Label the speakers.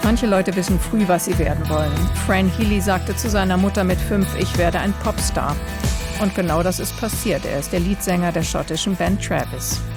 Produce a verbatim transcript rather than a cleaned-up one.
Speaker 1: Manche Leute wissen früh, was sie werden wollen. Fran Healy sagte zu seiner Mutter mit fünf, ich werde ein Popstar. Und genau das ist passiert. Er ist der Leadsänger der schottischen Band Travis.